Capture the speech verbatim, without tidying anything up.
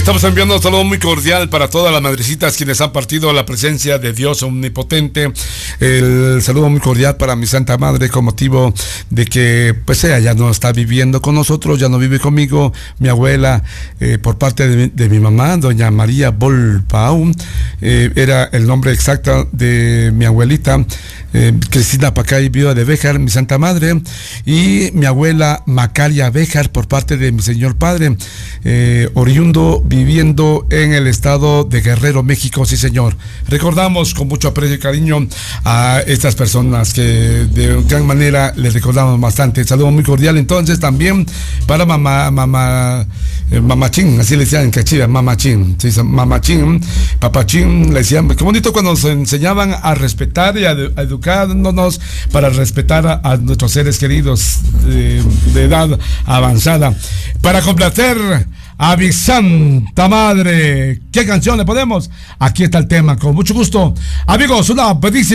Estamos enviando un saludo muy cordial para todas las madrecitas quienes han partido a la presencia de Dios omnipotente. El saludo muy cordial para mi Santa Madre con motivo de que pues ella ya no está viviendo con nosotros, ya no vive conmigo. Mi abuela, eh, por parte de mi, de mi mamá, doña María Volpau, eh, era el nombre exacto de mi abuelita, eh, Cristina Pacay, viuda de Béjar, mi Santa Madre, y mi abuela Macaria Béjar por parte de mi señor padre, eh, oriundo viviendo en el estado de Guerrero, México, sí señor. Recordamos con mucho aprecio y cariño a estas personas que de gran manera les recordamos bastante. Saludo muy cordial entonces también para mamá, mamá, eh, mamachín, así le decían en Cachiva, mamachín, sí, mamachín, papachín, le decían, qué bonito cuando nos enseñaban a respetar y a, a educarnos para respetar a, a nuestros seres queridos de, de edad avanzada. Para complacer a mi Santa Madre, ¿qué canción le ponemos? Aquí está el tema, con mucho gusto. Amigos, una bendición.